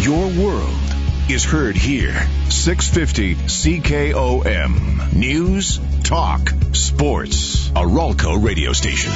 Your world is heard here. 650 CKOM. News, talk, sports. A Ralco radio station.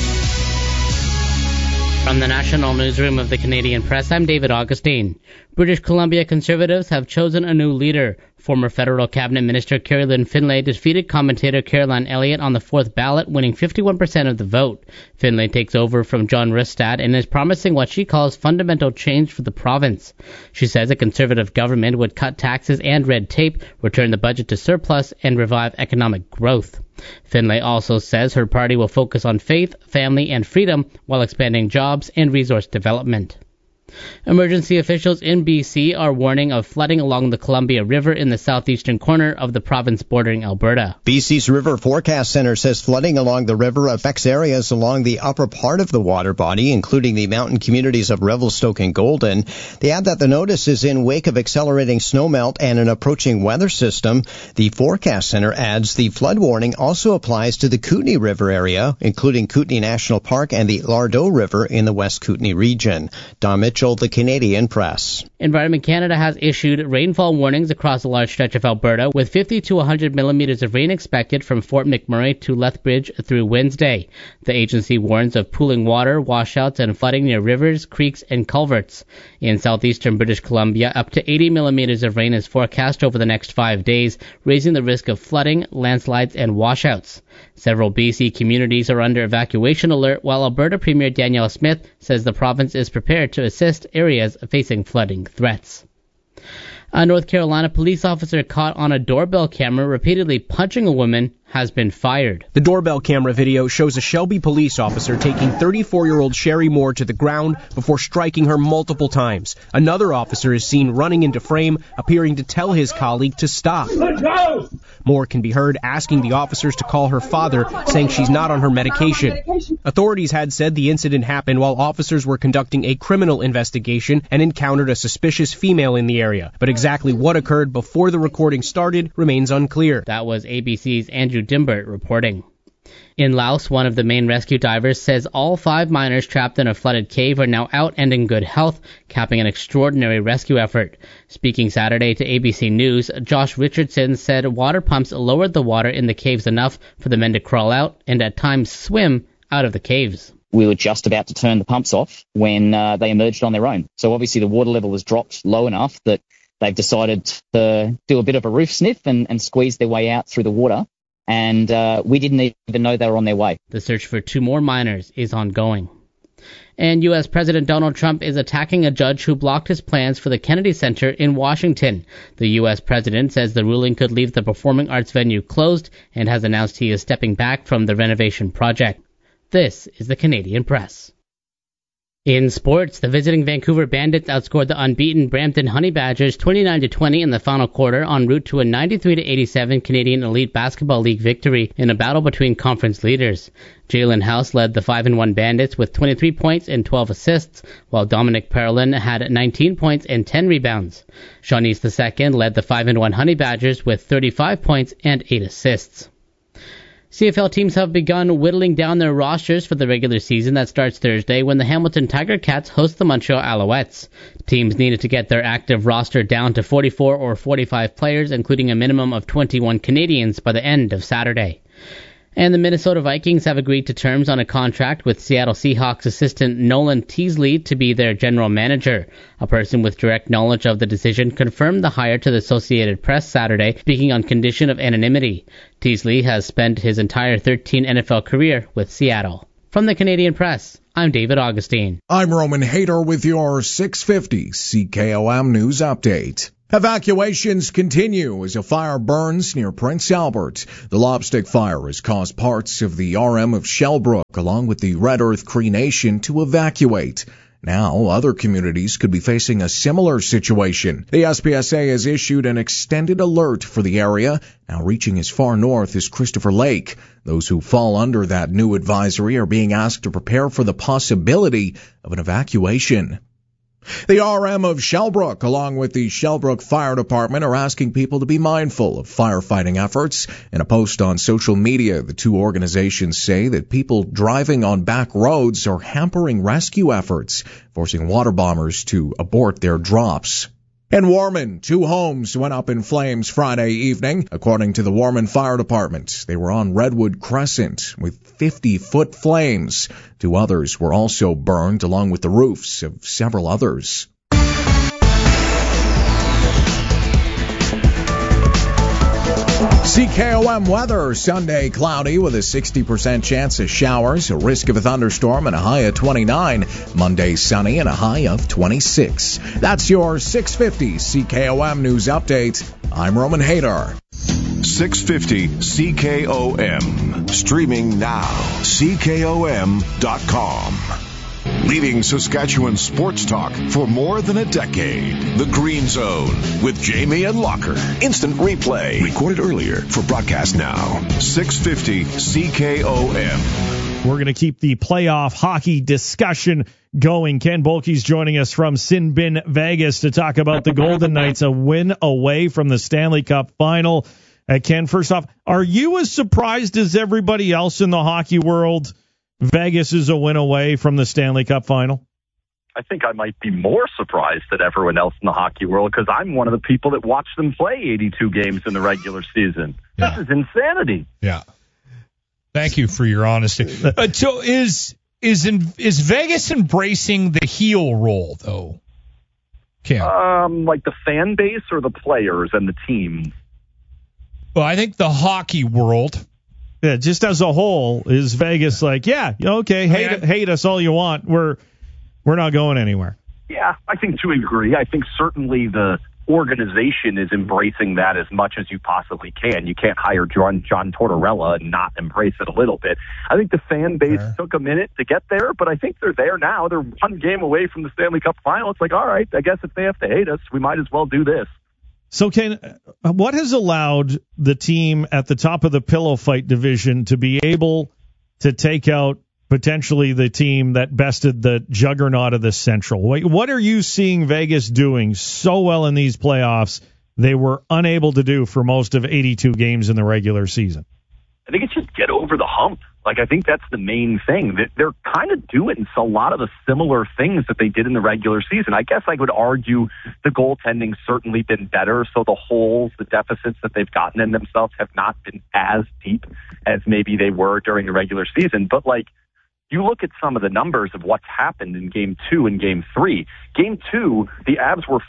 From the National Newsroom of the Canadian Press, I'm David Augustine. British Columbia Conservatives have chosen a new leader. Former federal cabinet minister Carolyn Finlay defeated commentator Caroline Elliott on the fourth ballot, winning 51% of the vote. Finlay takes over from John Rustad and is promising what she calls fundamental change for the province. She says a conservative government would cut taxes and red tape, return the budget to surplus, and revive economic growth. Finlay also says her party will focus on faith, family, and freedom while expanding jobs and resource development. Emergency officials in BC are warning of flooding along the Columbia River in the southeastern corner of the province bordering Alberta. BC's River Forecast Center says flooding along the river affects areas along the upper part of the water body, including the mountain communities of Revelstoke and Golden. They add that the notice is in wake of accelerating snowmelt and an approaching weather system. The Forecast Center adds the flood warning also applies to the Kootenay River area, including Kootenay National Park and the Lardo River in the West Kootenay region. Don Mitchell, the Canadian Press. Environment Canada has issued rainfall warnings across a large stretch of Alberta, with 50 to 100 millimeters of rain expected from Fort McMurray to Lethbridge through Wednesday. The agency warns of pooling water, washouts, and flooding near rivers, creeks, and culverts. In southeastern British Columbia, up to 80 millimeters of rain is forecast over the next 5 days, raising the risk of flooding, landslides, and washouts. Several BC communities are under evacuation alert, while Alberta Premier Danielle Smith says the province is prepared to assist areas facing flooding threats. A North Carolina police officer caught on a doorbell camera repeatedly punching a woman has been fired. The doorbell camera video shows a Shelby police officer taking 34-year-old Sherry Moore to the ground before striking her multiple times. Another officer is seen running into frame, appearing to tell his colleague to stop. Let's go! Moore can be heard asking the officers to call her father, saying she's not on her medication. Authorities had said the incident happened while officers were conducting a criminal investigation and encountered a suspicious female in the area. But exactly what occurred before the recording started remains unclear. That was ABC's Andrew Dimbert reporting. In Laos, one of the main rescue divers says all 5 miners trapped in a flooded cave are now out and in good health, capping an extraordinary rescue effort. Speaking Saturday to ABC News, Josh Richardson said water pumps lowered the water in the caves enough for the men to crawl out and at times swim out of the caves. We were just about to turn the pumps off when they emerged on their own. So obviously the water level was dropped low enough that they've decided to do a bit of a roof sniff and squeeze their way out through the water. And we didn't even know they were on their way. The search for 2 more miners is ongoing. And U.S. President Donald Trump is attacking a judge who blocked his plans for the Kennedy Center in Washington. The U.S. president says the ruling could leave the performing arts venue closed and has announced he is stepping back from the renovation project. This is the Canadian Press. In sports, the visiting Vancouver Bandits outscored the unbeaten Brampton Honey Badgers 29-20 in the final quarter en route to a 93-87 Canadian Elite Basketball League victory in a battle between conference leaders. Jalen House led the 5-1 Bandits with 23 points and 12 assists, while Dominic Parolin had 19 points and 10 rebounds. Shawnice II led the 5-1 Honey Badgers with 35 points and 8 assists. CFL teams have begun whittling down their rosters for the regular season that starts Thursday when the Hamilton Tiger Cats host the Montreal Alouettes. Teams needed to get their active roster down to 44 or 45 players, including a minimum of 21 Canadians, by the end of Saturday. And the Minnesota Vikings have agreed to terms on a contract with Seattle Seahawks assistant Nolan Teasley to be their general manager. A person with direct knowledge of the decision confirmed the hire to the Associated Press Saturday, speaking on condition of anonymity. Teasley has spent his entire 13 NFL career with Seattle. From the Canadian Press, I'm David Augustine. I'm Roman Hayter with your 650 CKOM News Update. Evacuations continue as a fire burns near Prince Albert. The Lobstick Fire has caused parts of the RM of Shellbrook, along with the Red Earth Cree Nation, to evacuate. Now, other communities could be facing a similar situation. The SPSA has issued an extended alert for the area, now reaching as far north as Christopher Lake. Those who fall under that new advisory are being asked to prepare for the possibility of an evacuation. The RM of Shellbrook, along with the Shellbrook Fire Department, are asking people to be mindful of firefighting efforts. In a post on social media, the two organizations say that people driving on back roads are hampering rescue efforts, forcing water bombers to abort their drops. In Warman, 2 homes went up in flames Friday evening. According to the Warman Fire Department, they were on Redwood Crescent with 50-foot flames. 2 others were also burned, along with the roofs of several others. CKOM weather, Sunday cloudy with a 60% chance of showers, a risk of a thunderstorm and a high of 29. Monday sunny and a high of 26. That's your 650 CKOM news update. I'm Roman Hader. 650 CKOM. Streaming now. CKOM.com. Leading Saskatchewan sports talk for more than a decade. The Green Zone with Jamie and Locker. Instant replay. Recorded earlier for broadcast now. 650 CKOM. We're going to keep the playoff hockey discussion going. Ken Boelke's joining us from Sin Bin Vegas to talk about the Golden Knights, a win away from the Stanley Cup final. Ken, first off, are you as surprised as everybody else in the hockey world Vegas is a win away from the Stanley Cup final? I think I might be more surprised than everyone else in the hockey world because I'm one of the people that watched them play 82 games in the regular season. Yeah. This is insanity. Yeah. Thank you for your honesty. So is Vegas embracing the heel role, though? Cam? Like the fan base or the players and the team? Well, I think the hockey world. Yeah, just as a whole, is Vegas like, yeah, okay, hate us all you want. We're not going anywhere. Yeah, I think to a degree. I think certainly the organization is embracing that as much as you possibly can. You can't hire John Tortorella and not embrace it a little bit. I think the fan base took a minute to get there, but I think they're there now. They're one game away from the Stanley Cup final. It's like, all right, I guess if they have to hate us, we might as well do this. So, Ken, what has allowed the team at the top of the pillow fight division to be able to take out potentially the team that bested the juggernaut of the Central? What are you seeing Vegas doing so well in these playoffs they were unable to do for most of 82 games in the regular season? I think it's just get over the hump. Like, I think that's the main thing. They're kind of doing a lot of the similar things that they did in the regular season. I guess I would argue the goaltending's certainly been better, so the holes, the deficits that they've gotten in themselves have not been as deep as maybe they were during the regular season. But, like, you look at some of the numbers of what's happened in Game 2 and Game 3. Game 2, the Avs were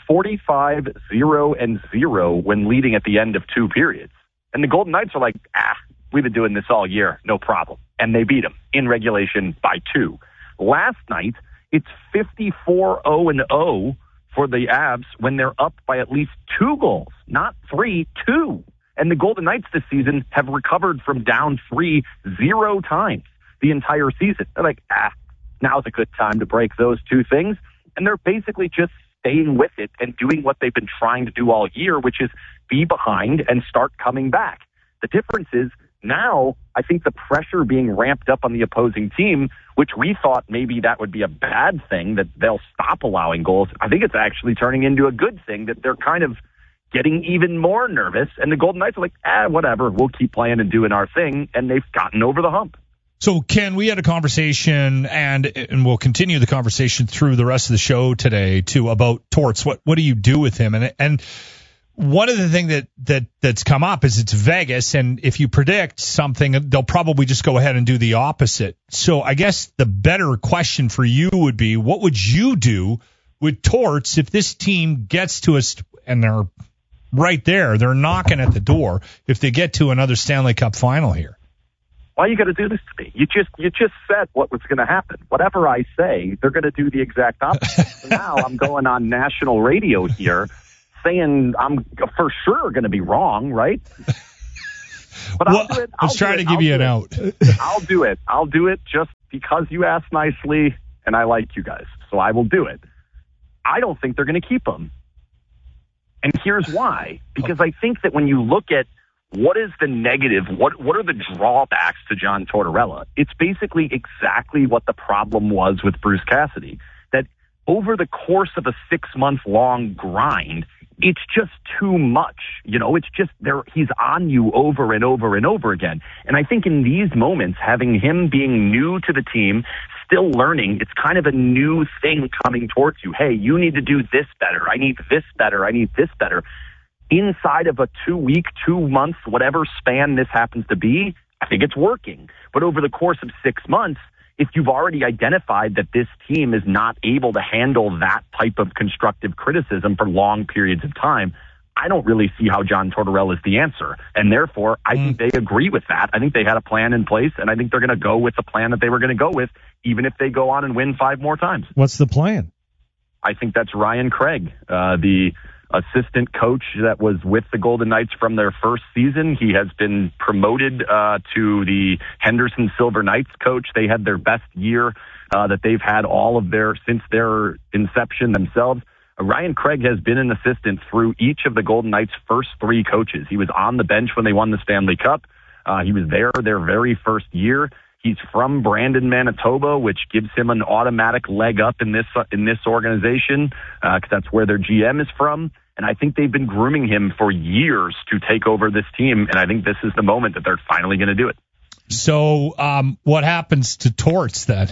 45-0-0 when leading at the end of 2 periods. And the Golden Knights are like, we've been doing this all year, no problem. And they beat them in regulation by 2. Last night, it's 54-0-0 for the Avs when they're up by at least 2 goals, not 3, 2. And the Golden Knights this season have recovered from down 3 0 times the entire season. They're like, now's a good time to break those 2 things. And they're basically just staying with it and doing what they've been trying to do all year, which is be behind and start coming back. The difference is now I think the pressure being ramped up on the opposing team, which we thought maybe that would be a bad thing, that they'll stop allowing goals. I think it's actually turning into a good thing that they're kind of getting even more nervous. And the Golden Knights are like, whatever, we'll keep playing and doing our thing. And they've gotten over the hump. So, Ken, we had a conversation, and we'll continue the conversation through the rest of the show today, too, about Torts. What do you do with him? And one of the things that's come up is it's Vegas, and if you predict something, they'll probably just go ahead and do the opposite. So I guess the better question for you would be, what would you do with Torts if this team gets to us, and they're right there, they're knocking at the door, if they get to another Stanley Cup final here? Why you got to do this to me? You just said what was going to happen. Whatever I say, they're going to do the exact opposite. So now I'm going on national radio here saying I'm for sure going to be wrong, right? But I'll do it. Let's try to give you an out. I'll do it. I'll do it just because you asked nicely, and I like you guys, so I will do it. I don't think they're going to keep him. And here's why. Because I think that when you look at what is the negative, what are the drawbacks to John Tortorella, it's basically exactly what the problem was with Bruce Cassidy. That over the course of a 6-month-long grind, it's just too much. It's just he's on you over and over and over again. And I think in these moments, having him being new to the team, still learning, it's kind of a new thing coming towards you. Hey, you need to do this better. I need this better. I need this better. Inside of a 2-week, 2 months, whatever span this happens to be, I think it's working. But over the course of 6 months, if you've already identified that this team is not able to handle that type of constructive criticism for long periods of time, I don't really see how John Tortorella is the answer. And therefore, I think they agree with that. I think they had a plan in place, and I think they're going to go with the plan that they were going to go with, even if they go on and win 5 more times. What's the plan? I think that's Ryan Craig, the assistant coach that was with the Golden Knights from their first season. He has been promoted to the Henderson Silver Knights coach. They had their best year that they've had since their inception themselves. Ryan Craig has been an assistant through each of the Golden Knights' first 3 coaches. He was on the bench when they won the Stanley Cup. He was there their very first year. He's from Brandon, Manitoba, which gives him an automatic leg up in this organization because that's where their GM is from. And I think they've been grooming him for years to take over this team, and I think this is the moment that they're finally going to do it. So what happens to Torts then?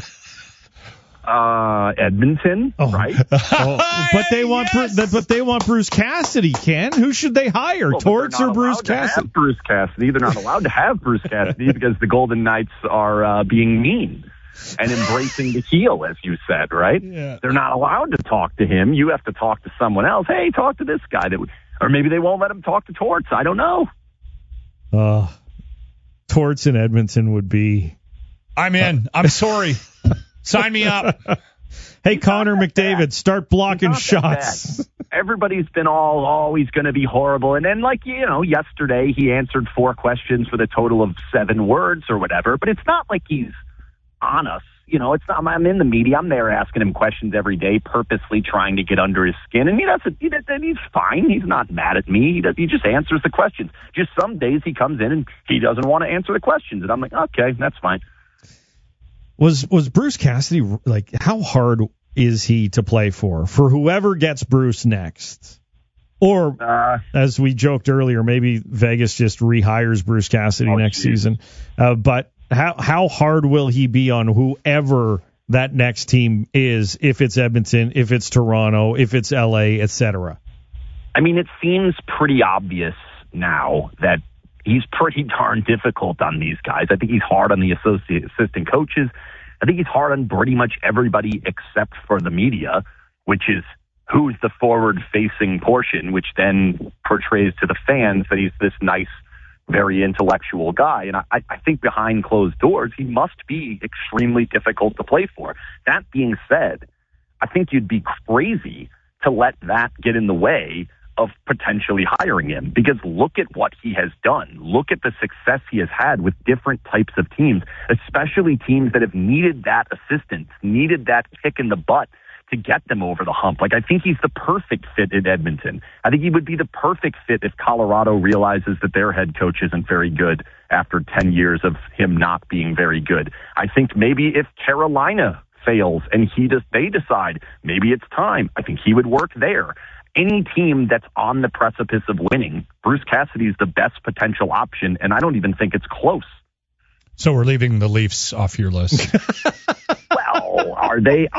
Edmonton, right? But they want Bruce Cassidy. Ken, who should they hire? Torts or Bruce Cassidy? Bruce Cassidy. They're not allowed to have Bruce Cassidy because the Golden Knights are being mean and embracing the heel, as you said, right? Yeah. They're not allowed to talk to him. You have to talk to someone else. Hey, talk to this guy. Or maybe they won't let him talk to Torts. I don't know. Torts in Edmonton would be... I'm in. I'm sorry. Sign me up. Hey, Connor McDavid, start blocking shots. Everybody's been always going to be horrible. And then, yesterday he answered 4 questions with a total of 7 words or whatever. But it's not like he's on us. It's not. I'm in the media. I'm there asking him questions every day, purposely trying to get under his skin. And he's fine. He's not mad at me. He just answers the questions. Just some days he comes in and he doesn't want to answer the questions. And I'm like, okay, that's fine. Was Bruce Cassidy, how hard is he to play for whoever gets Bruce next? Or, as we joked earlier, maybe Vegas just rehires Bruce Cassidy next season. But how hard will he be on whoever that next team is, if it's Edmonton, if it's Toronto, if it's LA, etc.? I mean, it seems pretty obvious now that he's pretty darn difficult on these guys. I think he's hard on the assistant coaches. I think he's hard on pretty much everybody except for the media, which is who's the forward-facing portion, which then portrays to the fans that he's this nice, very intellectual guy. And I think behind closed doors, he must be extremely difficult to play for. That being said, I think you'd be crazy to let that get in the way of potentially hiring him, because look at what he has done. Look at the success he has had with different types of teams, especially teams that have needed that assistance, needed that kick in the butt to get them over the hump. I think he's the perfect fit in Edmonton. I think he would be the perfect fit if Colorado realizes that their head coach isn't very good after 10 years of him not being very good. I think maybe if Carolina fails and they decide maybe it's time, I think he would work there. Any team that's on the precipice of winning, Bruce Cassidy is the best potential option, and I don't even think it's close. So we're leaving the Leafs off your list. Well, are they?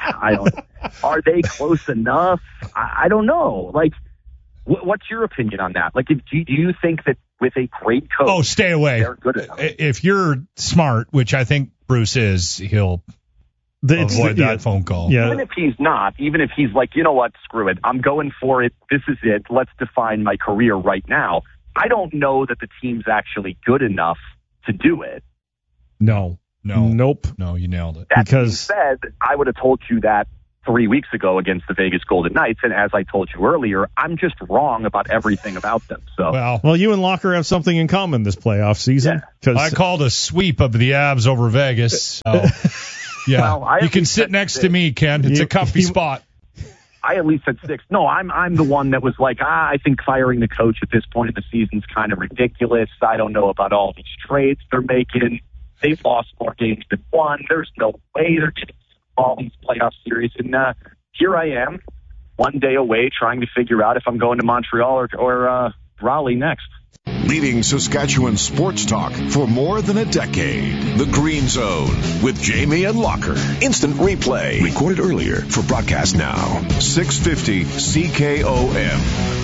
Are they close enough? I don't know. What's your opinion on that? Do you think that with a great coach, stay away. They're good enough? If you're smart, which I think Bruce is, he'll avoid that phone call. Yeah. Even if he's not, even if he's like, you know what, screw it, I'm going for it, this is it, let's define my career right now, I don't know that the team's actually good enough to do it. No. Nope. No, you nailed it. That being said, I would have told you that 3 weeks ago against the Vegas Golden Knights, and as I told you earlier, I'm just wrong about everything about them. So, well, you and Locker have something in common this playoff season. Yeah. I called a sweep of the Avs over Vegas. So. Yeah, well, you can sit next to me, Ken. It's a comfy spot. I at least said 6. No, I'm the one that was like, I think firing the coach at this point of the season is kind of ridiculous. I don't know about all these trades they're making. They've lost more games than won. There's no way they're getting all these playoff series. And here I am, one day away, trying to figure out if I'm going to Montreal or Raleigh next. Leading Saskatchewan sports talk for more than a decade. The Green Zone with Jamie and Locker. Instant replay. Recorded earlier for broadcast now. 650 CKOM.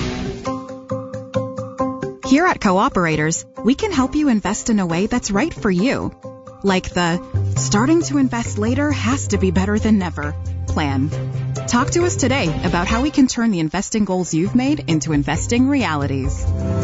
Here at Cooperators, we can help you invest in a way that's right for you. Like the starting to invest later has to be better than never plan. Talk to us today about how we can turn the investing goals you've made into investing realities.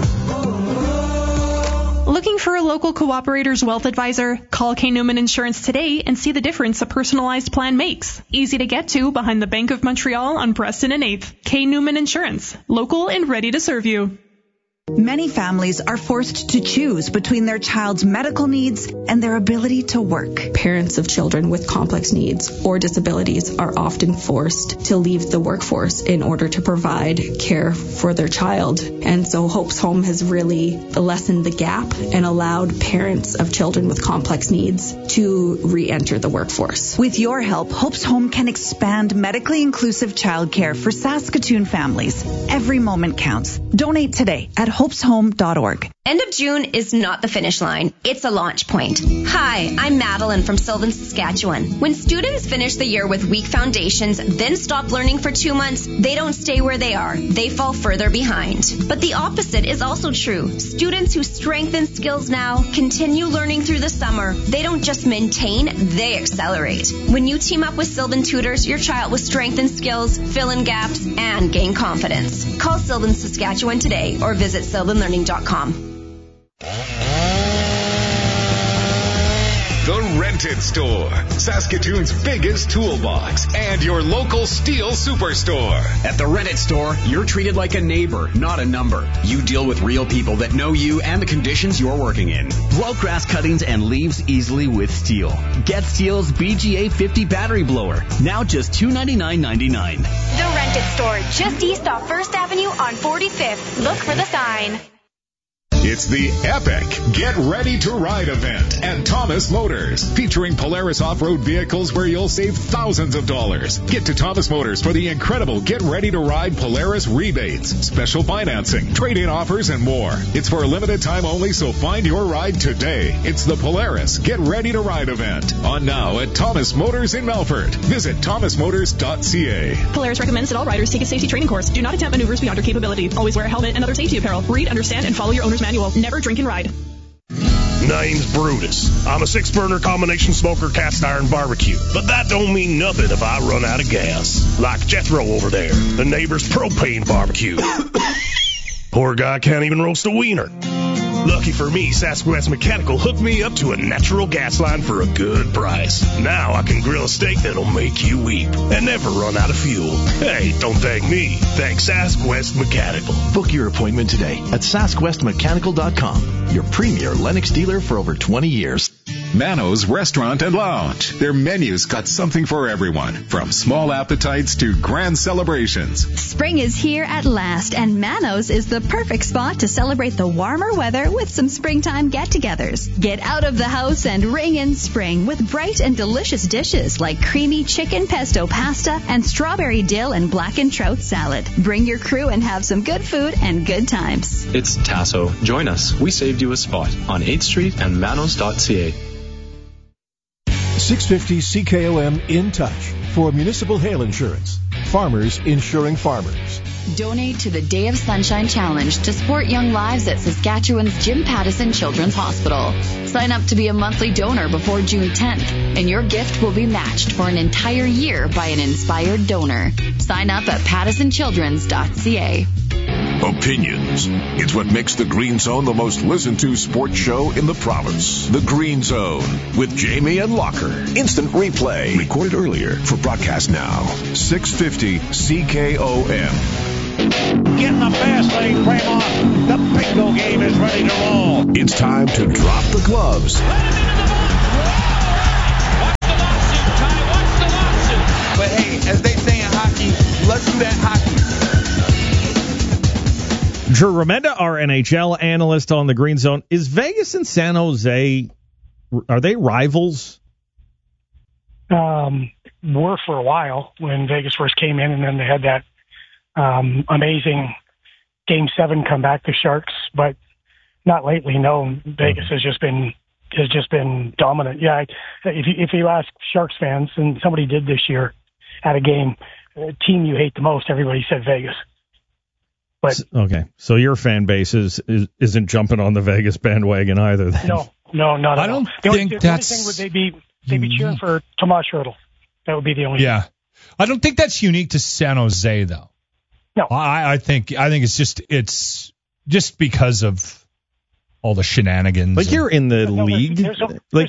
Looking for a local Cooperator's wealth advisor? Call K. Newman Insurance today and see the difference a personalized plan makes. Easy to get to behind the Bank of Montreal on Preston and 8th. K. Newman Insurance. Local and ready to serve you. Many families are forced to choose between their child's medical needs and their ability to work. Parents of children with complex needs or disabilities are often forced to leave the workforce in order to provide care for their child. And so Hope's Home has really lessened the gap and allowed parents of children with complex needs to re-enter the workforce. With your help, Hope's Home can expand medically inclusive childcare for Saskatoon families. Every moment counts. Donate today at hopeshome.org. End of June is not the finish line. It's a launch point. Hi, I'm Madeline from Sylvan, Saskatchewan. When students finish the year with weak foundations, then stop learning for 2 months, they don't stay where they are. They fall further behind. But the opposite is also true. Students who strengthen skills now continue learning through the summer. They don't just maintain, they accelerate. When you team up with Sylvan Tutors, your child will strengthen skills, fill in gaps, and gain confidence. Call Sylvan, Saskatchewan today or visit sylvanlearning.com. The Rented Store, Saskatoon's biggest toolbox and your local steel superstore. At the Rented Store, you're treated like a neighbor, not a number. You deal with real people that know you and the conditions you're working in. Blow grass cuttings and leaves easily with Steel. Get Steel's BGA 50 battery blower, now just $299.99. The Rented Store, just east off 1st Avenue on 45th. Look for the sign. It's the epic Get Ready to Ride event at Thomas Motors, featuring Polaris off-road vehicles where you'll save thousands of dollars. Get to Thomas Motors for the incredible Get Ready to Ride Polaris rebates, special financing, trade-in offers, and more. It's for a limited time only, so find your ride today. It's the Polaris Get Ready to Ride event, on now at Thomas Motors in Melfort. Visit thomasmotors.ca. Polaris recommends that all riders take a safety training course. Do not attempt maneuvers beyond your capability. Always wear a helmet and other safety apparel. Read, understand, and follow your owner's manual. Never drink and ride. Name's Brutus. I'm a 6-burner combination smoker cast iron barbecue. But that don't mean nothing if I run out of gas. Like Jethro over there, the neighbor's propane barbecue. Poor guy can't even roast a wiener. Lucky for me, Sasquatch Mechanical hooked me up to a natural gas line for a good price. Now I can grill a steak that'll make you weep and never run out of fuel. Hey, don't thank me. Thank Sasquatch Mechanical. Book your appointment today at SasquatchMechanical.com, your premier Lennox dealer for over 20 years. Mano's Restaurant and Lounge. Their menu's got something for everyone, from small appetites to grand celebrations. Spring is here at last, and Mano's is the perfect spot to celebrate the warmer weather with some springtime get-togethers. Get out of the house and ring in spring with bright and delicious dishes like creamy chicken pesto pasta and strawberry dill and blackened trout salad. Bring your crew and have some good food and good times. It's Tasso. Join us. We saved you a spot on 8th Street and manos.ca. 650 CKOM In Touch for municipal hail insurance. Farmers insuring farmers. Donate to the Day of Sunshine Challenge to support young lives at Saskatchewan's Jim Pattison Children's Hospital. Sign up to be a monthly donor before June 10th, and your gift will be matched for an entire year by an inspired donor. Sign up at pattisonchildrens.ca. Opinions. It's what makes the Green Zone the most listened to sports show in the province. The Green Zone with Jamie and Locker. Instant replay. Recorded earlier for broadcast now. 650 CKOM. Getting the fast lane frame off. The bingo game is ready to roll. It's time to drop the gloves. But hey, as they say in hockey, let's do that hockey. Drew Remenda, our NHL analyst on the Green Zone. Is Vegas and San Jose, are they rivals? were for a while when Vegas first came in, and then they had that amazing Game 7 comeback, the Sharks, but not lately. No, Vegas has just been dominant. Yeah, if you ask Sharks fans, and somebody did this year at a game, team you hate the most, everybody said Vegas. But okay, so your fan base isn't jumping on the Vegas bandwagon either. Then. No, not at all. I don't think the only thing would they'd be cheering for Tomas Hertl. That would be the only. Yeah, I don't think that's unique to San Jose though. No, I think it's just because of all the shenanigans. Like you're in the league. There's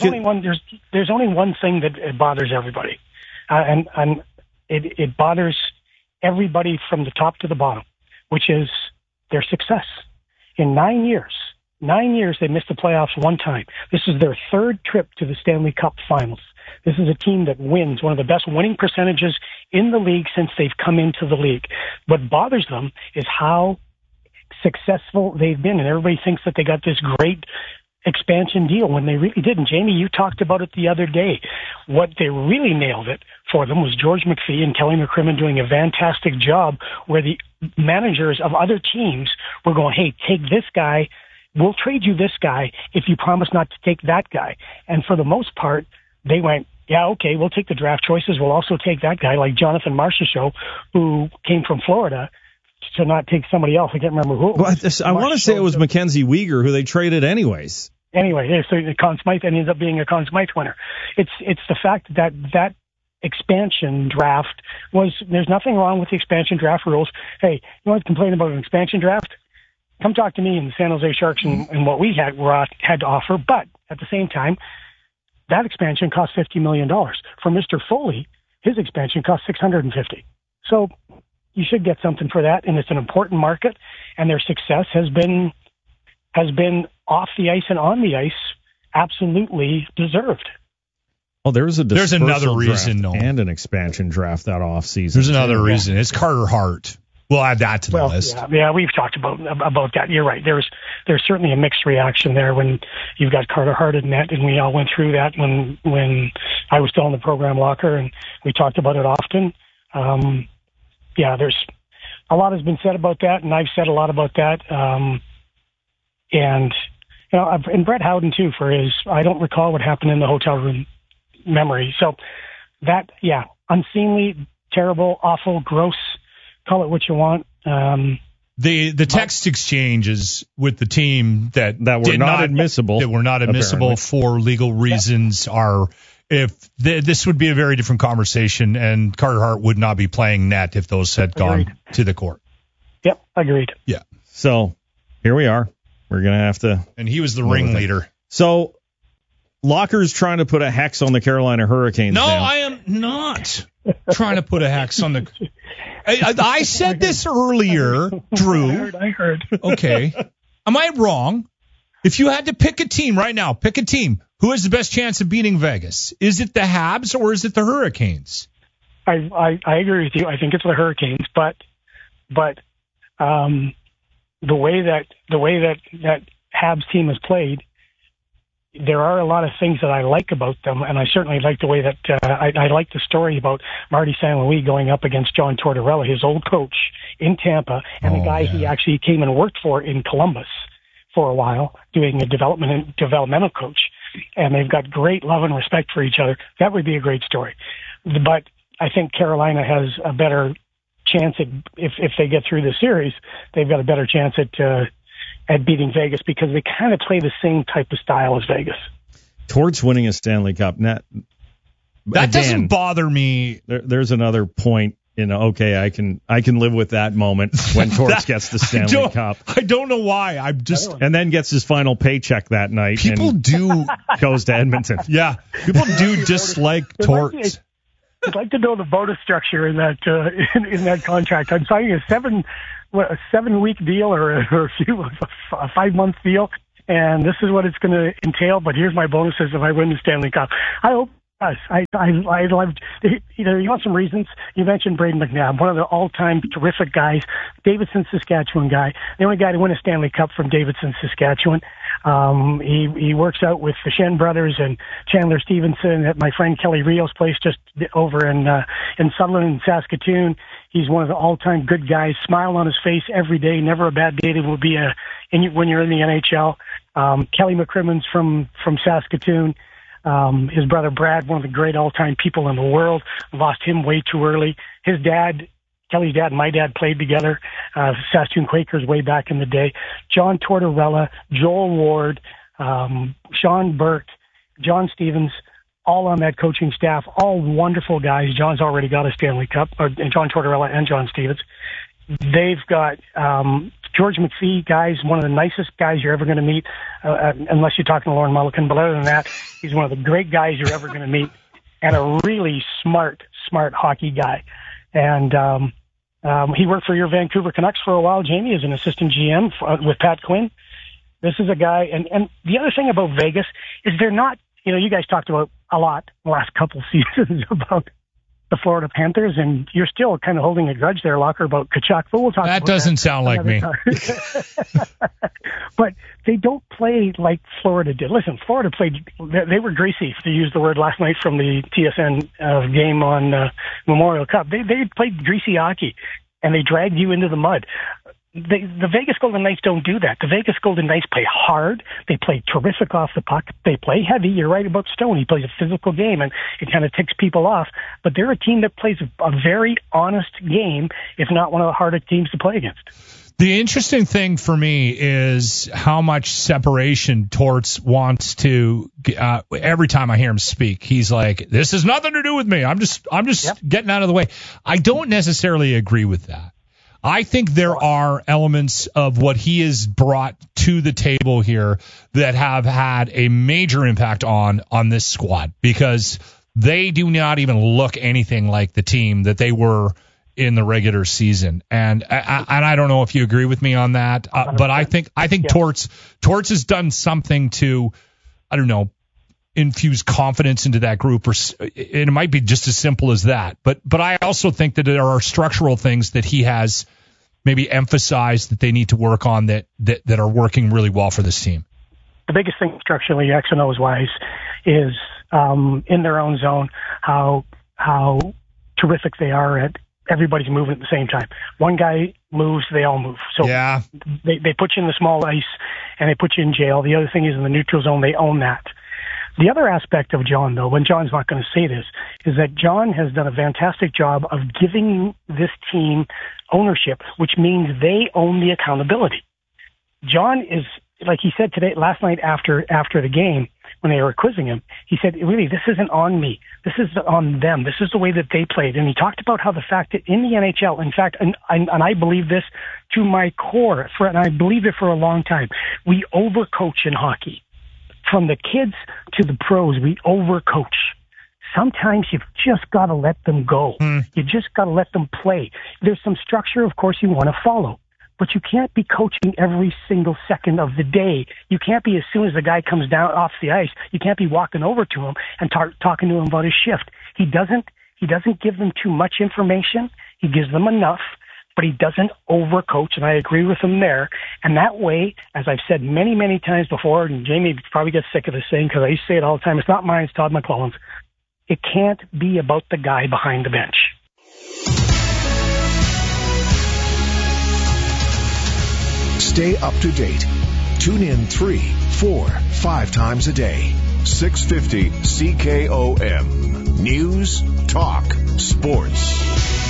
only one thing that bothers everybody, and it bothers everybody from the top to the bottom, which is their success. In 9 years, they missed the playoffs one time. This is their third trip to the Stanley Cup Finals. This is a team that wins, one of the best winning percentages in the league since they've come into the league. What bothers them is how successful they've been, and everybody thinks that they got this great expansion deal when they really didn't. Jamie, you talked about it the other day. What they really nailed it for them was George McPhee and Kelly McCrimmon doing a fantastic job where the managers of other teams were going, hey, take this guy, we'll trade you this guy if you promise not to take that guy. And for the most part, they went, yeah, okay, we'll take the draft choices. We'll also take that guy like Jonathan Marchessault, who came from Florida, to not take somebody else. I can't remember who it was. I want to say it was Mackenzie Weegar, who they traded anyways. Anyway, yeah, so Conn Smythe ended up being a Conn Smythe winner. It's the fact that expansion draft there's nothing wrong with the expansion draft rules. Hey, you want to complain about an expansion draft? Come talk to me and the San Jose Sharks and what we had to offer. But at the same time, that expansion cost $50 million. For Mr. Foley, his expansion cost $650. So you should get something for that, and it's an important market, and their success has been off the ice and on the ice absolutely deserved. Oh, there's another reason, and an expansion draft that offseason. There's another reason. It's Carter Hart. We'll add that to the list. Yeah, we've talked about that. You're right. There's certainly a mixed reaction there when you've got Carter Hart in net, and we all went through that when I was still in the program locker, and we talked about it often. Yeah, there's a lot has been said about that, and I've said a lot about that. And Brett Howden too, for his I don't recall what happened in the hotel room memory. So that, yeah, unseemly, terrible, awful, gross. Call it what you want. The text exchanges with the team that were not admissible. That were not admissible apparently. For legal reasons are. If this would be a very different conversation, and Carter Hart would not be playing net if those had gone to the court. Yep, agreed. Yeah. So here we are. We're gonna have to. And he was the ringleader. So Locker's trying to put a hex on the Carolina Hurricanes. No, now. I am not trying to put a hex on the. I said this earlier, Drew. I heard. Okay. Am I wrong? If you had to pick a team right now, pick a team. Who has the best chance of beating Vegas? Is it the Habs or is it the Hurricanes? I agree with you. I think it's the Hurricanes, but the way that Habs team has played, there are a lot of things that I like about them, and I certainly like the way that I like the story about Marty St. Louis going up against John Tortorella, his old coach in Tampa, and the guy he actually came and worked for in Columbus for a while, doing a developmental coach. And they've got great love and respect for each other. That would be a great story. But I think Carolina has a better chance if they get through the series, they've got a better chance at beating Vegas because they kind of play the same type of style as Vegas. Towards winning a Stanley Cup, that doesn't bother me. There's another point. Okay, I can live with that moment when Torts gets the Stanley Cup. I don't know why. And then gets his final paycheck that night. People goes to Edmonton. Yeah, people do dislike Torts. I'd like to know the bonus structure in that in that contract. I'm signing a 7-week deal or a 5-month deal, and this is what it's going to entail. But here's my bonuses if I win the Stanley Cup. I I loved, you want some reasons? You mentioned Braden McNabb, one of the all-time terrific guys, Davidson, Saskatchewan guy, the only guy to win a Stanley Cup from Davidson, Saskatchewan. He works out with the Shen brothers and Chandler Stevenson at my friend Kelly Rios' place just over in Sutherland, Saskatoon. He's one of the all-time good guys, smile on his face every day, never a bad day. It will be when you're in the NHL. Kelly McCrimmon's from Saskatoon. His brother Brad, one of the great all-time people in the world, lost him way too early. His dad, Kelly's dad and my dad played together, Saskatoon Quakers way back in the day. John Tortorella, Joel Ward, Sean Burke, John Stevens, all on that coaching staff, all wonderful guys. John's already got a Stanley Cup, and John Tortorella and John Stevens. They've got George McPhee, guys, one of the nicest guys you're ever going to meet, unless you're talking to Lauren Mulliken. But other than that, he's one of the great guys you're ever going to meet, and a really smart hockey guy. And he worked for your Vancouver Canucks for a while, Jamie, as an assistant GM with Pat Quinn. This is a guy, and the other thing about Vegas is they're not, you guys talked about a lot the last couple seasons about the Florida Panthers, and you're still kind of holding a grudge there, Locker, about Tkachuk. But we'll talk about that. Doesn't sound like me. But they don't play like Florida did. Listen, Florida played, they were greasy, to use the word last night from the TSN game on Memorial Cup. They played greasy hockey, and they dragged you into the mud. The Vegas Golden Knights don't do that. The Vegas Golden Knights play hard. They play terrific off the puck. They play heavy. You're right about Stone. He plays a physical game, and it kind of ticks people off. But they're a team that plays a very honest game, if not one of the hardest teams to play against. The interesting thing for me is how much separation Torts wants to. Every time I hear him speak, he's like, "This has nothing to do with me. I'm just getting out of the way." I don't necessarily agree with that. I think there are elements of what he has brought to the table here that have had a major impact on this squad, because they do not even look anything like the team that they were in the regular season. And I don't know if you agree with me on that, but I think Torts has done something to, I don't know, infuse confidence into that group, or it might be just as simple as that. But I also think that there are structural things that he has maybe emphasized that they need to work on that are working really well for this team. The biggest thing structurally, X and O's wise, is in their own zone how terrific they are at everybody's moving at the same time. One guy moves, they all move. So yeah. They put you in the small ice and they put you in jail. The other thing is in the neutral zone, they own that. The other aspect of John, though, when John's not going to say this, is that John has done a fantastic job of giving this team ownership, which means they own the accountability. John is, like he said last night after the game, when they were quizzing him, he said, really, this isn't on me. This is on them. This is the way that they played. And he talked about how the fact that in the NHL, in fact, and I believe this to my core, and I believe it for a long time, we overcoach in hockey. From the kids to the pros, we overcoach. Sometimes you've just got to let them go. You just got to let them play. There's some structure, of course, you want to follow. But you can't be coaching every single second of the day. You can't be, as soon as the guy comes down off the ice, you can't be walking over to him and talking to him about his shift. He doesn't give them too much information. He gives them enough, but he doesn't overcoach, and I agree with him there. And that way, as I've said many, many times before, and Jamie probably gets sick of this saying because I used to say it all the time, it's not mine, it's Todd McClellan's. It can't be about the guy behind the bench. Stay up to date. Tune in 3, 4, 5 times a day. 650 CKOM. News, talk, sports.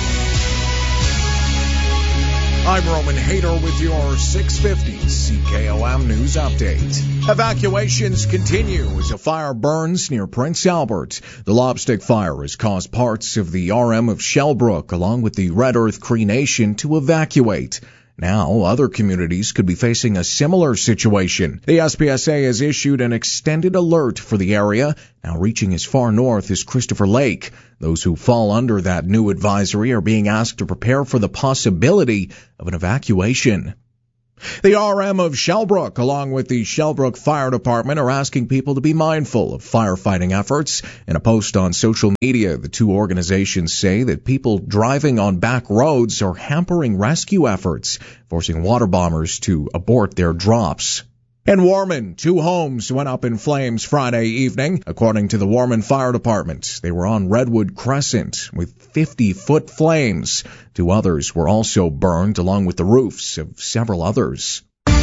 I'm Roman Hader with your 650 CKOM News Update. Evacuations continue as a fire burns near Prince Albert. The Lobstick Fire has caused parts of the RM of Shellbrook along with the Red Earth Cree Nation to evacuate. Now, other communities could be facing a similar situation. The SPSA has issued an extended alert for the area, now reaching as far north as Christopher Lake. Those who fall under that new advisory are being asked to prepare for the possibility of an evacuation. The RM of Shellbrook, along with the Shellbrook Fire Department, are asking people to be mindful of firefighting efforts. In a post on social media, the two organizations say that people driving on back roads are hampering rescue efforts, forcing water bombers to abort their drops. In Warman, 2 homes went up in flames Friday evening. According to the Warman Fire Department, they were on Redwood Crescent with 50-foot flames. 2 others were also burned, along with the roofs of several others.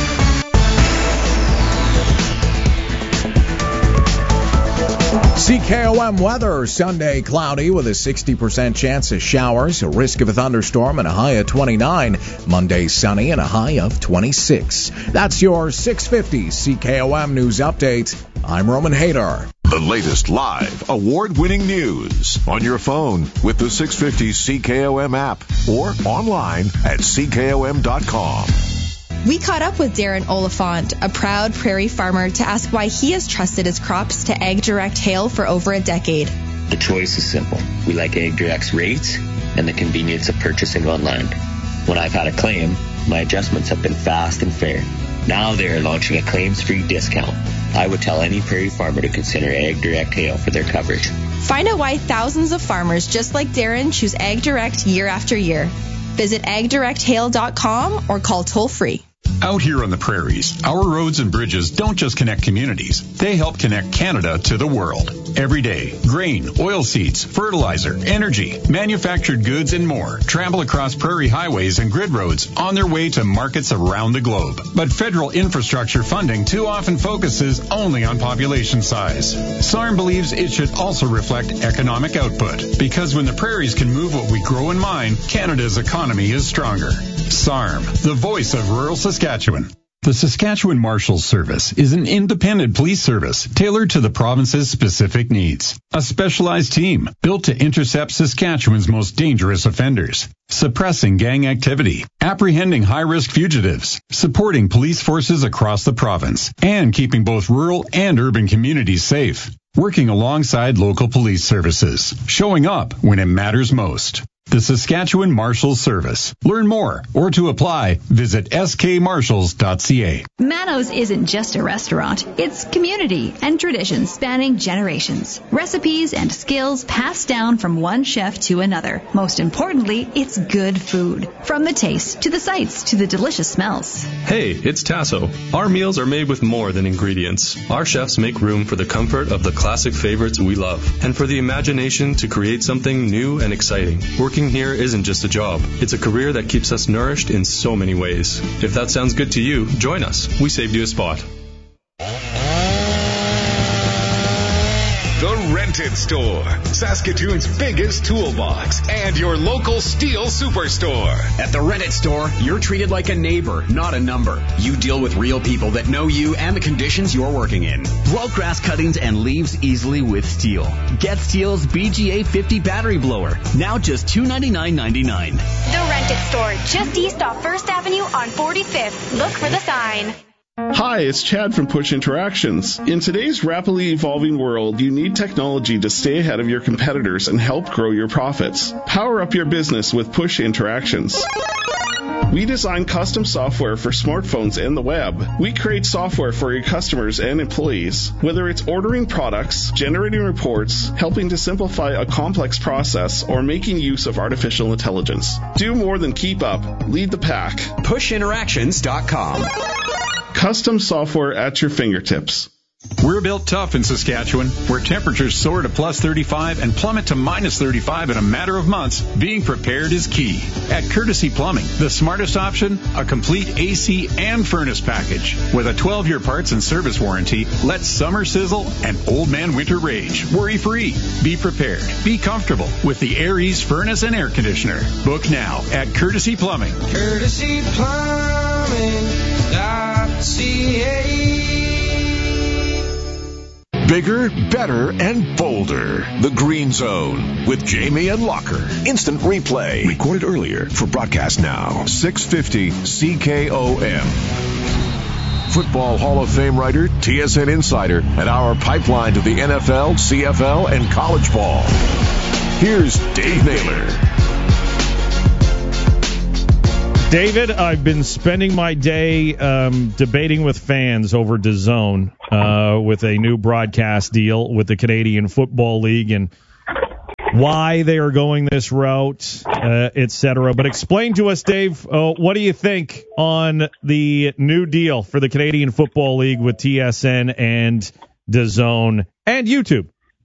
CKOM weather, Sunday cloudy with a 60% chance of showers, a risk of a thunderstorm and a high of 29. Monday sunny and a high of 26. That's your 650 CKOM news update. I'm Roman Hader. The latest live, award-winning news on your phone with the 650 CKOM app or online at CKOM.com. We caught up with Darren Oliphant, a proud prairie farmer, to ask why he has trusted his crops to AgDirect Hail for over a decade. The choice is simple. We like AgDirect's rates and the convenience of purchasing online. When I've had a claim, my adjustments have been fast and fair. Now they're launching a claims-free discount. I would tell any prairie farmer to consider AgDirect Hail for their coverage. Find out why thousands of farmers just like Darren choose AgDirect year after year. Visit agdirecthail.com or call toll-free. Out here on the prairies, our roads and bridges don't just connect communities. They help connect Canada to the world. Every day, grain, oilseeds, fertilizer, energy, manufactured goods, and more travel across prairie highways and grid roads on their way to markets around the globe. But federal infrastructure funding too often focuses only on population size. SARM believes it should also reflect economic output, because when the prairies can move what we grow and mine, Canada's economy is stronger. SARM, the voice of rural Saskatchewan. The Saskatchewan Marshals Service is an independent police service tailored to the province's specific needs. A specialized team built to intercept Saskatchewan's most dangerous offenders, suppressing gang activity, apprehending high-risk fugitives, supporting police forces across the province, and keeping both rural and urban communities safe. Working alongside local police services, showing up when it matters most. The Saskatchewan Marshals Service. Learn more or to apply, visit skmarshals.ca. Manos isn't just a restaurant. It's community and traditions spanning generations. Recipes and skills passed down from one chef to another. Most importantly, it's good food. From the taste to the sights to the delicious smells. Hey, it's Tasso. Our meals are made with more than ingredients. Our chefs make room for the comfort of the classic favorites we love and for the imagination to create something new and exciting. Working here isn't just a job. It's a career that keeps us nourished in so many ways. If that sounds good to you, join us. We saved you a spot. The Rented Store, Saskatoon's biggest toolbox, and your local steel superstore. At the Rented Store, you're treated like a neighbor, not a number. You deal with real people that know you and the conditions you're working in. Blow grass cuttings and leaves easily with STIHL. Get STIHL's BGA 50 battery blower, now just $299.99. The Rented Store, just east off 1st Avenue on 45th. Look for the sign. Hi, it's Chad from Push Interactions. In today's rapidly evolving world, you need technology to stay ahead of your competitors and help grow your profits. Power up your business with Push Interactions. We design custom software for smartphones and the web. We create software for your customers and employees. Whether it's ordering products, generating reports, helping to simplify a complex process, or making use of artificial intelligence. Do more than keep up. Lead the pack. PushInteractions.com. Custom software at your fingertips. We're built tough in Saskatchewan, where temperatures soar to plus 35 and plummet to minus 35 in a matter of months. Being prepared is key. At Courtesy Plumbing, the smartest option, a complete AC and furnace package. With a 12-year parts and service warranty, let summer sizzle and old man winter rage. Worry-free. Be prepared. Be comfortable with the AirEase furnace and air conditioner. Book now at Courtesy Plumbing. CurtesyPlumbing.ca. Bigger, better, and bolder. The Green Zone with Jamie and Locker. Instant replay. Recorded earlier for broadcast now. 650 CKOM. Football Hall of Fame writer, TSN insider, and our pipeline to the NFL, CFL, and college ball. Here's Dave Naylor. David, I've been spending my day debating with fans over DAZN with a new broadcast deal with the Canadian Football League and why they are going this route, etc. But explain to us, Dave, what do you think on the new deal for the Canadian Football League with TSN and DAZN and YouTube?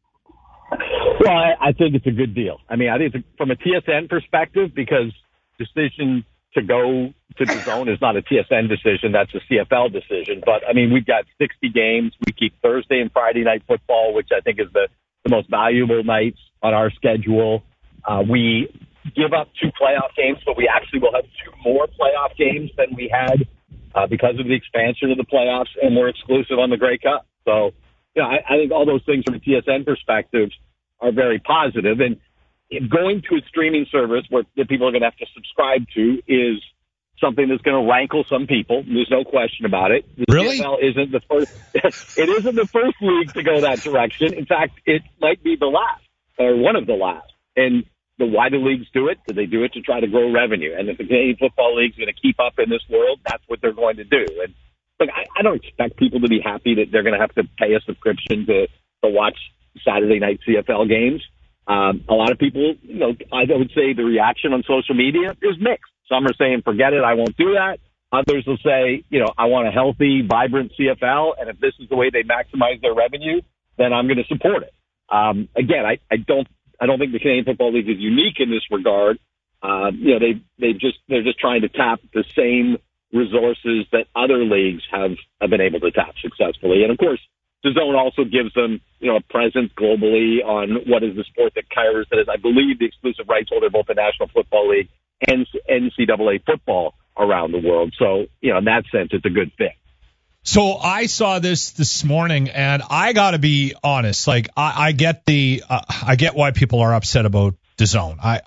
Well, I think it's a good deal. I mean, I think it's from a TSN perspective, because decision to go to DAZN is not a TSN decision. That's a CFL decision. But, I mean, we've got 60 games. We keep Thursday and Friday night football, which I think is the most valuable nights on our schedule. We give up 2 playoff games, but we actually will have 2 more playoff games than we had because of the expansion of the playoffs, and we're exclusive on the Grey Cup. So, I think all those things from a TSN perspective are very positive. And going to a streaming service where the people are going to have to subscribe to is something that's going to rankle some people. There's no question about it. The Really? CFL isn't the first. It isn't the first league to go that direction. In fact, it might be the last or one of the last. And why do leagues do it? Do they do it to try to grow revenue? And if the Canadian Football League is going to keep up in this world, that's what they're going to do. And look, I don't expect people to be happy that they're going to have to pay a subscription to watch Saturday night CFL games. A lot of people, I would say the reaction on social media is mixed. Some are saying, forget it, I won't do that. Others will say, I want a healthy, vibrant CFL, and if this is the way they maximize their revenue, then I'm going to support it. Again, I don't think the Canadian Football League is unique in this regard. They're just trying to tap the same resources that other leagues have been able to tap successfully. And of course, DAZN also gives them, a presence globally on what is the sport that Kairos is, I believe, the exclusive rights holder of both the National Football League and NCAA football around the world. So, in that sense, it's a good fit. So I saw this morning, and I got to be honest. Like, I get I get why people are upset about DAZN.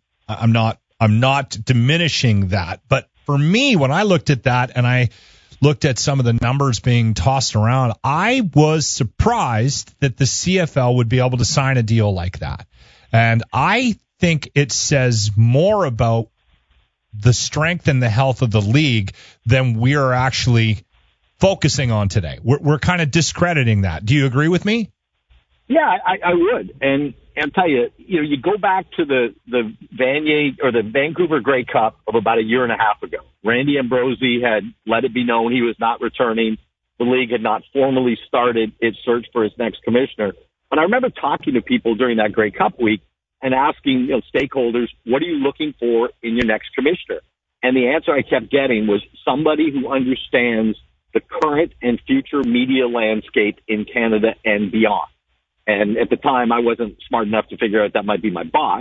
I'm not diminishing that, but for me, when I looked at that and I looked at some of the numbers being tossed around, I was surprised that the CFL would be able to sign a deal like that. And I think it says more about the strength and the health of the league than we are actually focusing on today. We're kind of discrediting that. Do you agree with me? Yeah, I would. And I'll tell you, you go back to the Vanier or the Vancouver Grey Cup of about a year and a half ago. Randy Ambrosie had let it be known he was not returning. The league had not formally started its search for its next commissioner. And I remember talking to people during that Grey Cup week and asking stakeholders, what are you looking for in your next commissioner? And the answer I kept getting was somebody who understands the current and future media landscape in Canada and beyond. And at the time, I wasn't smart enough to figure out that might be my boss,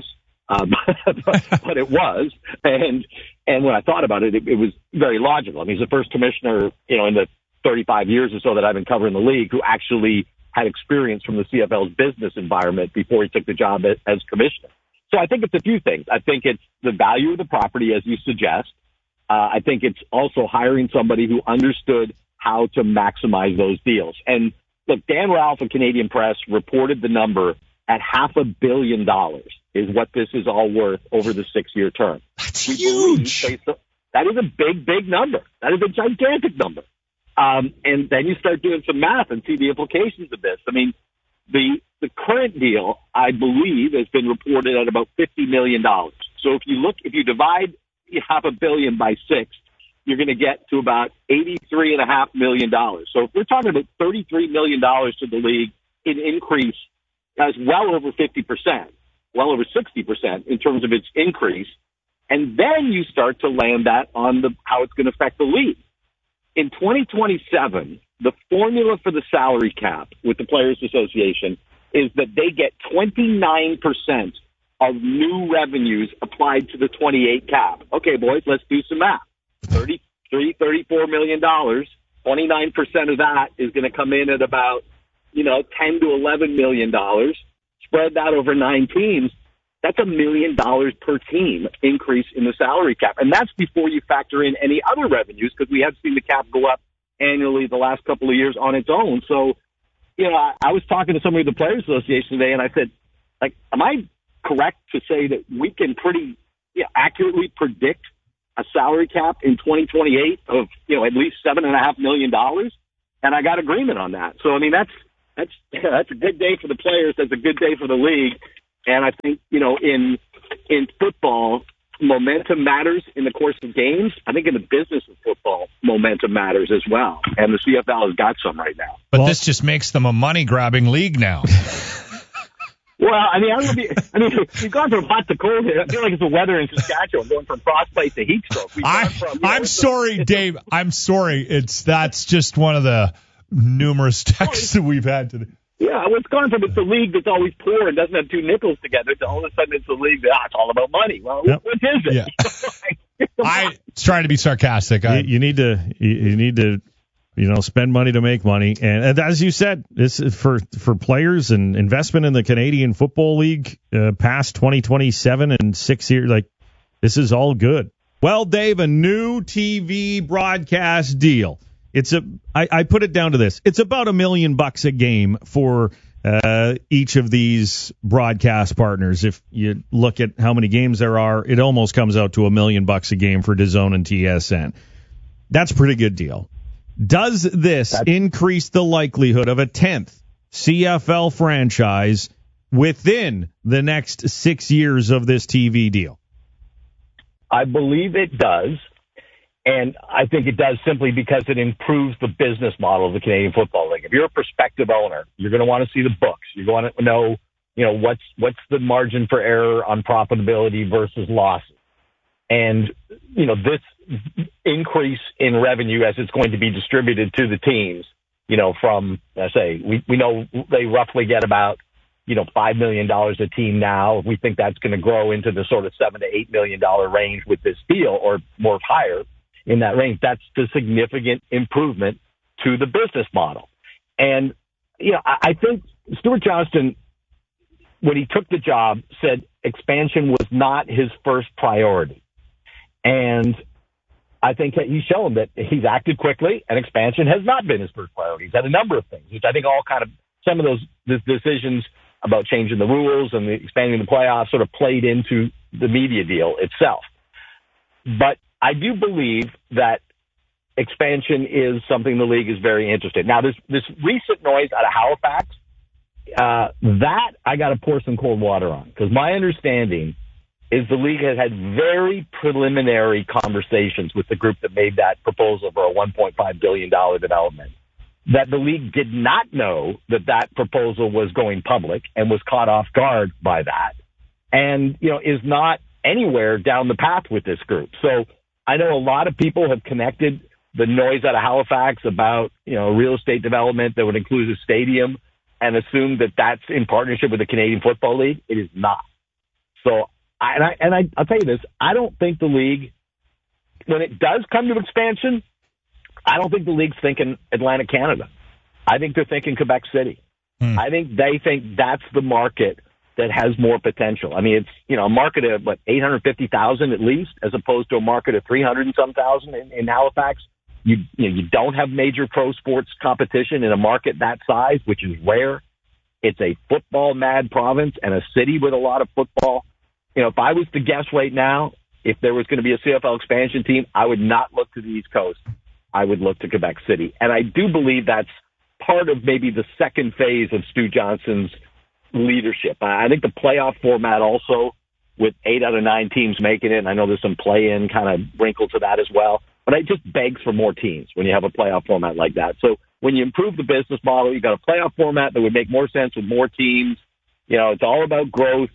but it was. And when I thought about it, it was very logical. I mean, he's the first commissioner, in the 35 years or so that I've been covering the league who actually had experience from the CFL's business environment before he took the job as commissioner. So I think it's a few things. I think it's the value of the property, as you suggest. I think it's also hiring somebody who understood how to maximize those deals. And look, Dan Ralph of Canadian Press reported the number at $500 million is what this is all worth over the 6-year term. That's huge. That is a big, big number. That is a gigantic number. And then you start doing some math and see the implications of this. I mean, the current deal, I believe, has been reported at about $50 million. So if you divide $500 million by 6, you're going to get to about $83.5 million. So if we're talking about $33 million to the league in increase, that's well over 50%, well over 60% in terms of its increase. And then you start to land that on how it's going to affect the league. In 2027, the formula for the salary cap with the Players Association is that they get 29% of new revenues applied to the 28 cap. Okay, boys, let's do some math. $34 million, 29% of that is going to come in at about, $10 to $11 million. Spread that over 9 teams. That's $1 million per team increase in the salary cap. And that's before you factor in any other revenues, because we have seen the cap go up annually the last couple of years on its own. So, I was talking to somebody at the Players Association today, and I said, am I correct to say that we can pretty accurately predict a salary cap in 2028 of, at least $7.5 million. And I got agreement on that. So, I mean, that's a good day for the players. That's a good day for the league. And I think, in football, momentum matters in the course of games. I think in the business of football, momentum matters as well. And the CFL has got some right now. But this just makes them a money-grabbing league now. Well, I mean, we've gone from hot to cold here. I feel like it's the weather in Saskatchewan, going from frostbite to heat stroke. I'm sorry, Dave. I'm sorry. That's just one of the numerous texts that we've had today. Yeah, well, it's gone from it's a league that's always poor and doesn't have two nickels together to all of a sudden it's a league that it's all about money. Well, What is it? Yeah. I was trying to be sarcastic. You need to spend money to make money. And as you said, this is for players and investment in the Canadian Football League past 2027 and 6 years. Like, this is all good. Well, Dave, a new TV broadcast deal. I put it down to this. It's about $1 million a game for each of these broadcast partners. If you look at how many games there are, it almost comes out to $1 million a game for DAZN and TSN. That's a pretty good deal. Does this increase the likelihood of a 10th CFL franchise within the next 6 years of this TV deal? I believe it does. And I think it does simply because it improves the business model of the Canadian Football League. If you're a prospective owner, you're going to want to see the books. You're going to know, what's the margin for error on profitability versus losses. And, this increase in revenue as it's going to be distributed to the teams, from, we know they roughly get about, $5 million a team now. We think that's going to grow into the sort of $7 to $8 million range with this deal, or more higher in that range. That's the significant improvement to the business model. And, I think Stuart Johnston, when he took the job, said expansion was not his first priority. And I think that he's shown that he's acted quickly, and expansion has not been his first priority. He's had a number of things, which I think all kind of, some of those decisions about changing the rules and expanding the playoffs sort of played into the media deal itself. But I do believe that expansion is something the league is very interested in. Now, this recent noise out of Halifax, that I got to pour some cold water on, because my understanding is the league has had very preliminary conversations with the group that made that proposal for a $1.5 billion development, that the league did not know that proposal was going public and was caught off guard by that, and, is not anywhere down the path with this group. So I know a lot of people have connected the noise out of Halifax about, real estate development that would include a stadium and assumed that that's in partnership with the Canadian Football League. It is not. So I'll tell you this, I don't think the league, when it does come to expansion, I don't think the league's thinking Atlantic Canada. I think they're thinking Quebec City. I think they think that's the market that has more potential. I mean, it's, a market of, 850,000 at least, as opposed to a market of 300 and some thousand in Halifax. You don't have major pro sports competition in a market that size, which is rare. It's a football mad province and a city with a lot of football. If I was to guess right now, if there was going to be a CFL expansion team, I would not look to the East Coast. I would look to Quebec City. And I do believe that's part of maybe the second phase of Stu Johnson's leadership. I think the playoff format also, with 8 out of 9 teams making it, and I know there's some play-in kind of wrinkle to that as well, but it just begs for more teams when you have a playoff format like that. So when you improve the business model, you've got a playoff format that would make more sense with more teams. It's all about growth.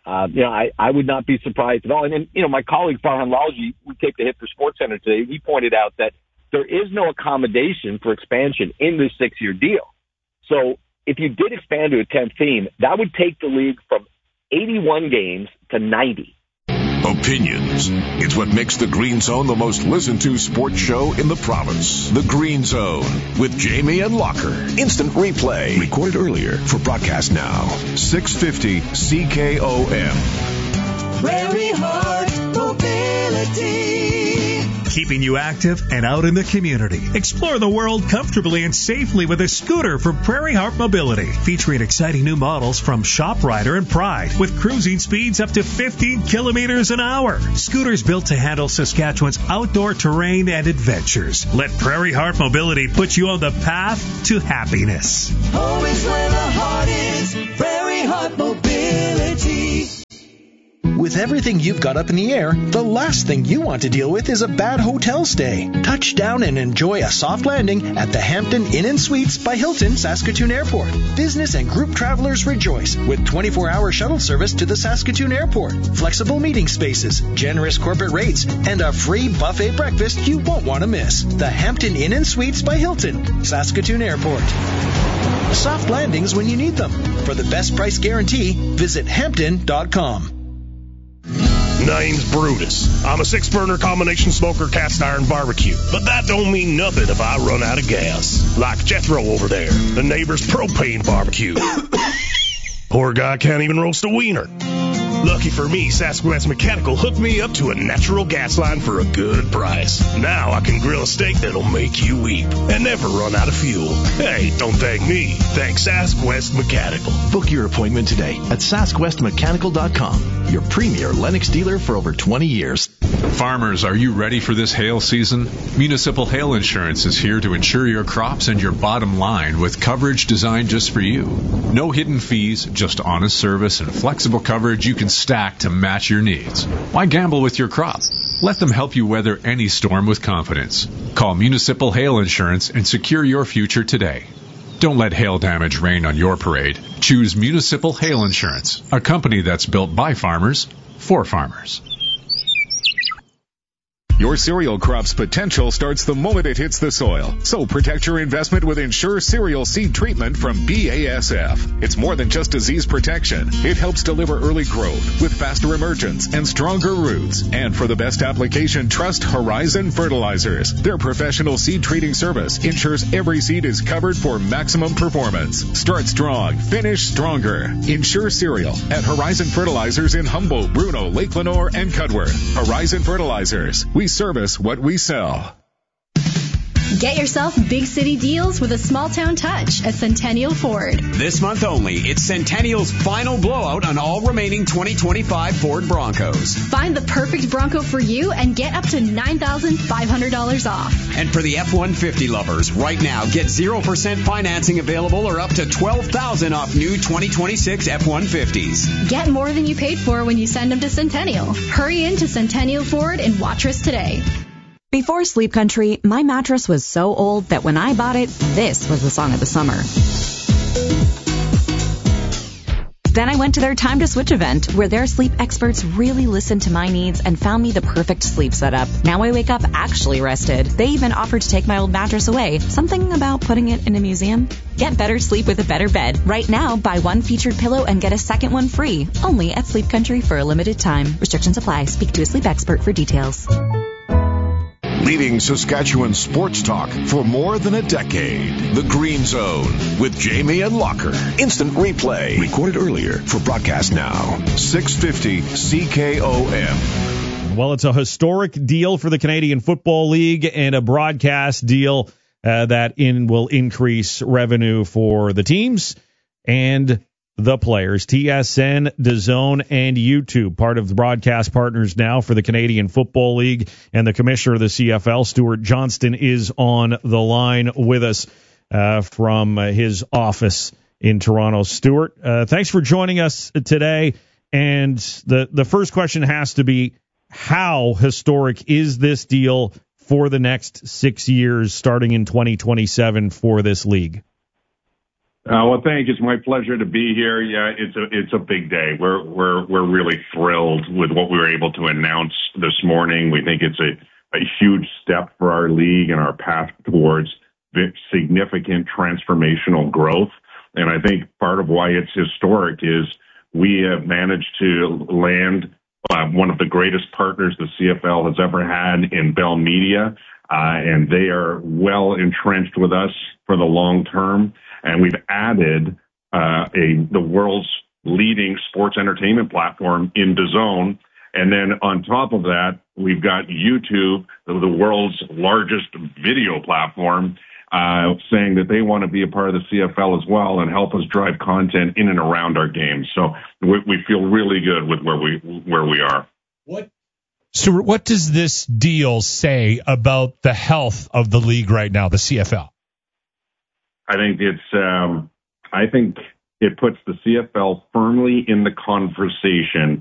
I would not be surprised at all. And then, my colleague Farhan Lalji, we taped a hit for SportsCenter today. He pointed out that there is no accommodation for expansion in this 6-year deal. So if you did expand to a 10th team, that would take the league from 81 games to 90. Opinions. It's what makes the Green Zone the most listened to sports show in the province. The Green Zone with Jamie and Locker. Instant replay. Recorded earlier for broadcast now. 650 CKOM. Prairie Heart Mobility. keeping you active and out in the community. Explore the world comfortably and safely with a scooter from Prairie Heart Mobility, featuring exciting new models from ShopRider and Pride, with cruising speeds up to 15 kilometers an hour. Scooters built to handle Saskatchewan's outdoor terrain and adventures. Let Prairie Heart Mobility put you on the path to happiness. Always where the heart is, Prairie Heart Mobility. With everything you've got up in the air, the last thing you want to deal with is a bad hotel stay. Touch down and enjoy a soft landing at the Hampton Inn & Suites by Hilton Saskatoon Airport. Business and group travelers rejoice with 24-hour shuttle service to the Saskatoon Airport, flexible meeting spaces, generous corporate rates, and a free buffet breakfast you won't want to miss. The Hampton Inn & Suites by Hilton, Saskatoon Airport. Soft landings when you need them. For the best price guarantee, visit Hampton.com. Name's Brutus. I'm a 6-burner combination smoker cast iron barbecue. But that don't mean nothing if I run out of gas. Like Jethro over there, the neighbor's propane barbecue. Poor guy can't even roast a wiener. Lucky for me, Sasquatch Mechanical hooked me up to a natural gas line for a good price. Now I can grill a steak that'll make you weep and never run out of fuel. Hey, don't thank me. Thank Sasquatch Mechanical. Book your appointment today at SasquestMechanical.com, your premier Lennox dealer for over 20 years. Farmers, are you ready for this hail season? Municipal Hail Insurance is here to insure your crops and your bottom line with coverage designed just for you. No hidden fees, just honest service and flexible coverage you can stack to match your needs. Why gamble with your crop? Let them help you weather any storm with confidence. Call Municipal Hail Insurance and secure your future today. Don't let hail damage rain on your parade. Choose Municipal Hail Insurance, a company that's built by farmers, for farmers. Your cereal crop's potential starts the moment it hits the soil. So protect your investment with Ensure Cereal Seed Treatment from BASF. It's more than just disease protection. It helps deliver early growth with faster emergence and stronger roots. And for the best application, trust Horizon Fertilizers. Their professional seed treating service ensures every seed is covered for maximum performance. Start strong, finish stronger. Ensure Cereal at Horizon Fertilizers in Humboldt, Bruno, Lake Lenore, and Cudworth. Horizon Fertilizers. We service what we sell. Get yourself big city deals with a small town touch at Centennial Ford. This month only, it's Centennial's final blowout on all remaining 2025 Ford Broncos. Find the perfect Bronco for you and get up to $9,500 off. And for the F-150 lovers, right now, get 0% financing available or up to $12,000 off new 2026 F-150s. Get more than you paid for when you send them to Centennial. Hurry into Centennial Ford in Watrous today. Before Sleep Country, my mattress was so old that when I bought it, this was the song of the summer. Then I went to their Time to Switch event, where their sleep experts really listened to my needs and found me the perfect sleep setup. Now I wake up actually rested. They even offered to take my old mattress away. Something about putting it in a museum? Get better sleep with a better bed. Right now, buy one featured pillow and get a second one free. Only at Sleep Country for a limited time. Restrictions apply. Speak to a sleep expert for details. Leading Saskatchewan sports talk for more than a decade. The Green Zone with Jamie and Locker. Instant replay. Recorded earlier for broadcast now. 650 CKOM. Well, it's a historic deal for the Canadian Football League and a broadcast deal that will increase revenue for the teams and the players. TSN, DAZN, and YouTube, part of the broadcast partners now for the Canadian Football League. And the commissioner of the CFL, Stuart Johnston, is on the line with us from his office in Toronto. Stuart, thanks for joining us today. And the first question has to be, how historic is this deal for the next 6 years, starting in 2027 for this league? Well, thank you. It's my pleasure to be here. Yeah, it's a big day. We're really thrilled with what we were able to announce this morning. We think it's a huge step for our league and our path towards significant transformational growth. And I think part of why it's historic is we have managed to land one of the greatest partners the CFL has ever had in Bell Media, and they are well entrenched with us for the long term. And we've added the world's leading sports entertainment platform in DAZN. And then on top of that, we've got YouTube, the world's largest video platform, saying that they want to be a part of the CFL as well and help us drive content in and around our games. So we feel really good with where we are. So what does this deal say about the health of the league right now, the CFL? I think it puts the CFL firmly in the conversation